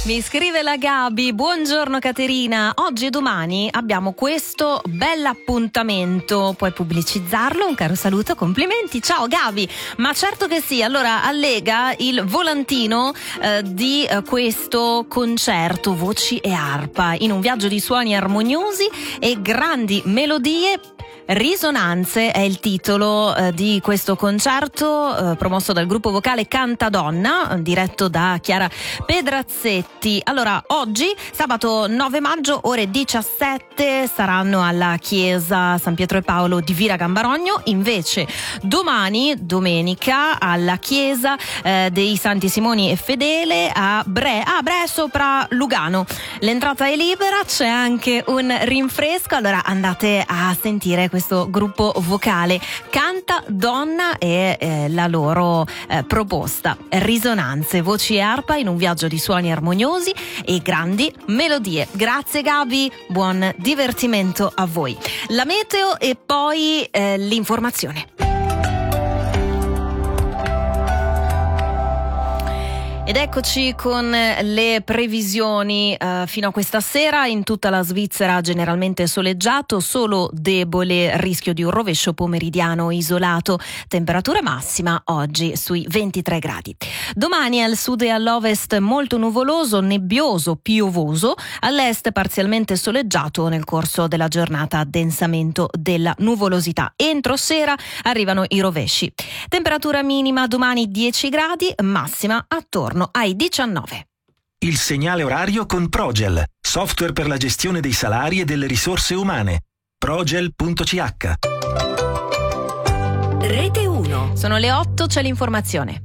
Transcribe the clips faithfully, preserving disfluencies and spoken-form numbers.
Mi scrive la Gabi, buongiorno Caterina, oggi e domani abbiamo questo bell'appuntamento, puoi pubblicizzarlo? Un caro saluto, complimenti, ciao Gabi. Ma certo che sì, allora allega il volantino eh, di eh, questo concerto Voci e Arpa, in un viaggio di suoni armoniosi e grandi melodie. Risonanze è il titolo eh, di questo concerto eh, promosso dal gruppo vocale Canta Donna, diretto da Chiara Pedrazzetti. Allora, oggi, sabato nove maggio, ore diciassette, saranno alla chiesa San Pietro e Paolo di Vira Gambarogno. Invece domani, domenica, alla chiesa eh, dei Santi Simoni e Fedele a Bre, a Bre sopra Lugano. L'entrata è libera, c'è anche un rinfresco, allora andate a sentire questo gruppo vocale Canta Donna e eh, la loro eh, proposta Risonanze, voci e arpa in un viaggio di suoni armoniosi e grandi melodie. Grazie Gabi, buon divertimento a voi. La meteo e poi eh, l'informazione. Ed eccoci con le previsioni uh, fino a questa sera. In tutta la Svizzera generalmente soleggiato, solo debole rischio di un rovescio pomeridiano isolato. Temperatura massima oggi sui ventitré gradi. Domani al sud e all'ovest molto nuvoloso, nebbioso, piovoso. All'est parzialmente soleggiato, nel corso della giornata addensamento della nuvolosità. Entro sera arrivano i rovesci. Temperatura minima domani dieci gradi, massima attorno ai diciannove. Il segnale orario con Progel, software per la gestione dei salari e delle risorse umane. progel punto c h. Rete uno. Sono le otto, c'è l'informazione.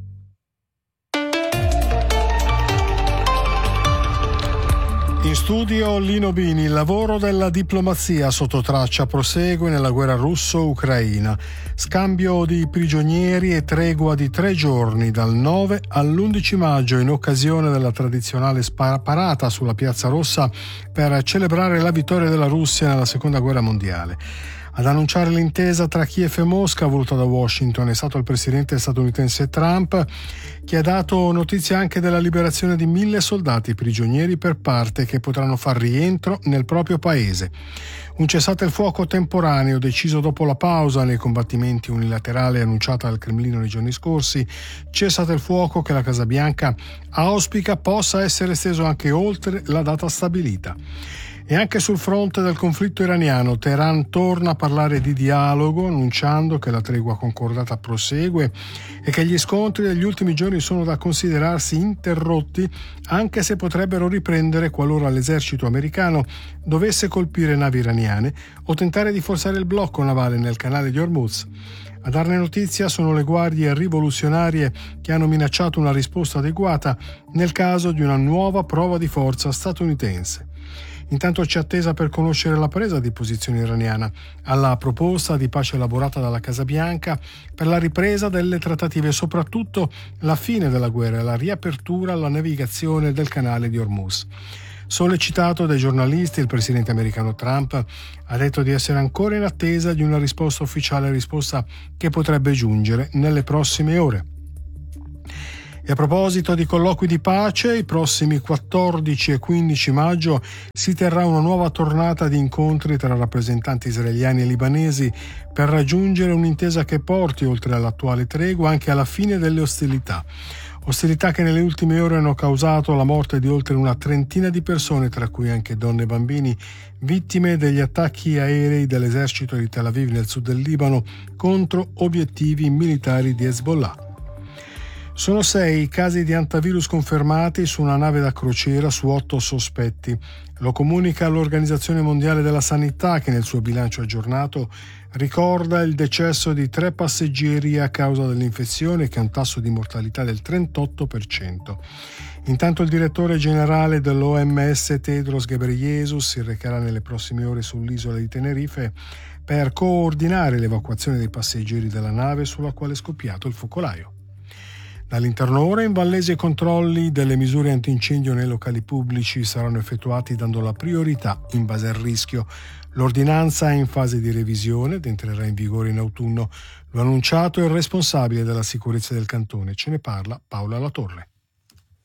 In studio Lino Bini, il lavoro della diplomazia sotto traccia prosegue nella guerra russo-ucraina. Scambio di prigionieri e tregua di tre giorni dal nove all'undici maggio in occasione della tradizionale parata sulla Piazza Rossa per celebrare la vittoria della Russia nella seconda guerra mondiale. Ad annunciare l'intesa tra Kiev e Mosca voluta da Washington è stato il presidente statunitense Trump, che ha dato notizia anche della liberazione di mille soldati prigionieri per parte che potranno far rientro nel proprio paese. Un cessate il fuoco temporaneo deciso dopo la pausa nei combattimenti unilaterale annunciata dal Cremlino nei giorni scorsi, cessate il fuoco che la Casa Bianca auspica possa essere esteso anche oltre la data stabilita. E anche sul fronte del conflitto iraniano, Teheran torna a parlare di dialogo, annunciando che la tregua concordata prosegue e che gli scontri degli ultimi giorni sono da considerarsi interrotti, anche se potrebbero riprendere qualora l'esercito americano dovesse colpire navi iraniane o tentare di forzare il blocco navale nel canale di Hormuz. A darne notizia sono le guardie rivoluzionarie che hanno minacciato una risposta adeguata nel caso di una nuova prova di forza statunitense. Intanto c'è attesa per conoscere la presa di posizione iraniana alla proposta di pace elaborata dalla Casa Bianca per la ripresa delle trattative e soprattutto la fine della guerra e la riapertura alla navigazione del canale di Hormuz. Sollecitato dai giornalisti, il presidente americano Trump ha detto di essere ancora in attesa di una risposta ufficiale, risposta che potrebbe giungere nelle prossime ore. E a proposito di colloqui di pace, i prossimi quattordici e quindici maggio si terrà una nuova tornata di incontri tra rappresentanti israeliani e libanesi per raggiungere un'intesa che porti, oltre all'attuale tregua, anche alla fine delle ostilità. Ostilità che nelle ultime ore hanno causato la morte di oltre una trentina di persone, tra cui anche donne e bambini, vittime degli attacchi aerei dell'esercito di Tel Aviv nel sud del Libano contro obiettivi militari di Hezbollah. Sono sei i casi di antivirus confermati su una nave da crociera su otto sospetti. Lo comunica l'Organizzazione Mondiale della Sanità, che nel suo bilancio aggiornato ricorda il decesso di tre passeggeri a causa dell'infezione, che ha un tasso di mortalità del trentotto per cento. Intanto il direttore generale dell'O M S Tedros Ghebreyesus si recherà nelle prossime ore sull'isola di Tenerife per coordinare l'evacuazione dei passeggeri della nave sulla quale è scoppiato il focolaio. Dall'interno ora in Vallese i controlli delle misure antincendio nei locali pubblici saranno effettuati dando la priorità in base al rischio. L'ordinanza è in fase di revisione ed entrerà in vigore in autunno. Lo ha annunciato il responsabile della sicurezza del cantone. Ce ne parla Paola Latorre.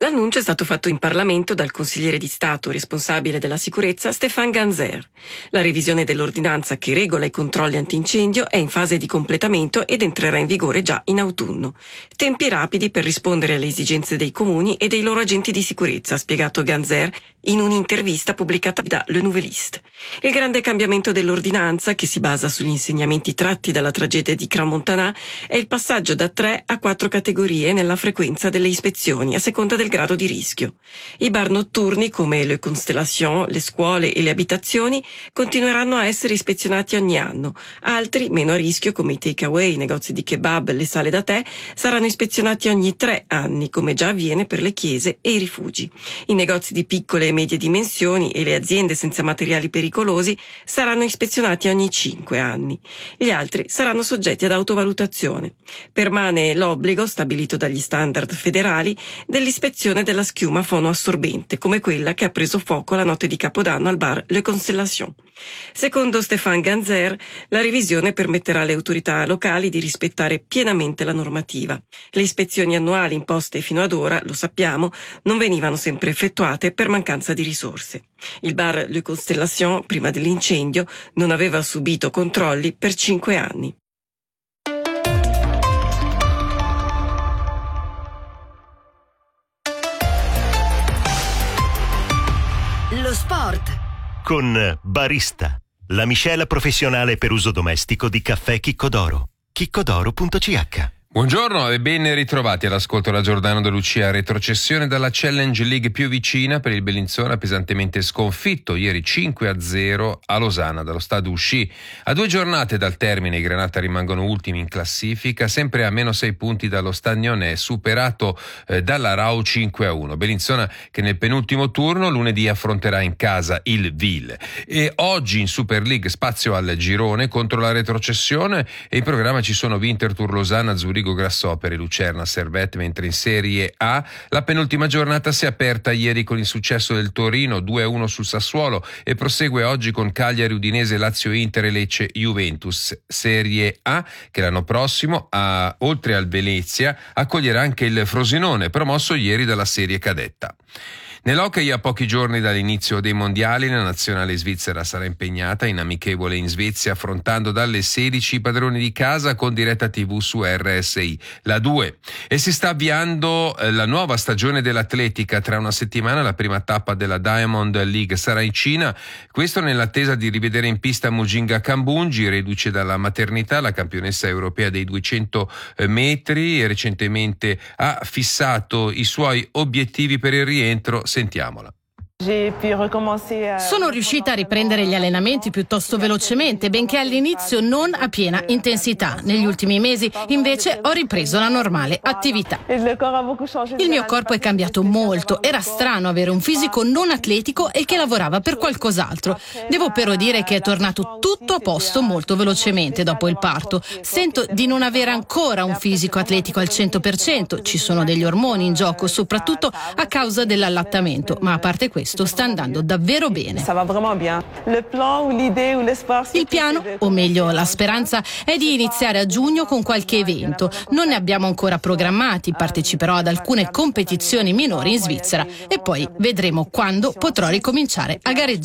L'annuncio è stato fatto in Parlamento dal consigliere di Stato responsabile della sicurezza Stéphane Ganzer. La revisione dell'ordinanza che regola i controlli antincendio è in fase di completamento ed entrerà in vigore già in autunno. Tempi rapidi per rispondere alle esigenze dei comuni e dei loro agenti di sicurezza, ha spiegato Ganzer in un'intervista pubblicata da Le Nouvelliste. Il grande cambiamento dell'ordinanza, che si basa sugli insegnamenti tratti dalla tragedia di Crans-Montana, è il passaggio da tre a quattro categorie nella frequenza delle ispezioni a seconda del grado di rischio. I bar notturni come le Constellation, le scuole e le abitazioni continueranno a essere ispezionati ogni anno. Altri, meno a rischio, come i takeaway, i negozi di kebab, le sale da tè, saranno ispezionati ogni tre anni, come già avviene per le chiese e i rifugi. I negozi di piccole e medie dimensioni e le aziende senza materiali pericolosi saranno ispezionati ogni cinque anni. Gli altri saranno soggetti ad autovalutazione. Permane l'obbligo, stabilito dagli standard federali, dell'ispezione della schiuma fonoassorbente, come quella che ha preso fuoco la notte di Capodanno al bar Le Constellation. Secondo Stéphane Ganzer, la revisione permetterà alle autorità locali di rispettare pienamente la normativa. Le ispezioni annuali imposte fino ad ora, lo sappiamo, non venivano sempre effettuate per mancanza di risorse. Il bar Le Constellation, prima dell'incendio, non aveva subito controlli per cinque anni. Lo sport con Barista, la miscela professionale per uso domestico di caffè Chicco d'Oro. chicco d'oro punto c h. Buongiorno e ben ritrovati all'ascolto da Giordano De Lucia. Retrocessione dalla Challenge League più vicina per il Bellinzona, pesantemente sconfitto ieri cinque a zero a Losanna dallo Stade Ouchy. A due giornate dal termine i Granata rimangono ultimi in classifica, sempre a meno sei punti dallo Stagnone, superato eh, dalla Rau cinque a uno. Bellinzona che nel penultimo turno lunedì affronterà in casa il Ville. E oggi in Super League spazio al girone contro la retrocessione e in programma ci sono Winterthur Losanna, Zurigo, Grassopere, Lucerna, Servette, mentre in Serie A la penultima giornata si è aperta ieri con il successo del Torino due a uno sul Sassuolo e prosegue oggi con Cagliari, Udinese, Lazio, Inter e Lecce, Juventus. Serie A che l'anno prossimo, a, oltre al Venezia, accoglierà anche il Frosinone, promosso ieri dalla serie cadetta. Nell'hockey, a pochi giorni dall'inizio dei mondiali, la nazionale svizzera sarà impegnata in amichevole in Svezia, affrontando dalle sedici i padroni di casa con diretta tivù su R S I, la due. E si sta avviando la nuova stagione dell'atletica. Tra una settimana la prima tappa della Diamond League sarà in Cina, questo nell'attesa di rivedere in pista Mujinga Kambunji, reduce dalla maternità, la campionessa europea dei duecento metri, e recentemente ha fissato i suoi obiettivi per il rientro. Sentiamola. Sono riuscita a riprendere gli allenamenti piuttosto velocemente, benché all'inizio non a piena intensità. Negli ultimi mesi, invece, ho ripreso la normale attività. Il mio corpo è cambiato molto. Era strano avere un fisico non atletico e che lavorava per qualcos'altro. Devo però dire che è tornato tutto a posto molto velocemente dopo il parto. Sento di non avere ancora un fisico atletico al cento per cento. Ci sono degli ormoni in gioco, soprattutto a causa dell'allattamento, ma a parte questo sta andando davvero bene. Il piano, o meglio la speranza, è di iniziare a giugno con qualche evento. Non ne abbiamo ancora programmati, parteciperò ad alcune competizioni minori in Svizzera e poi vedremo quando potrò ricominciare a gareggiare.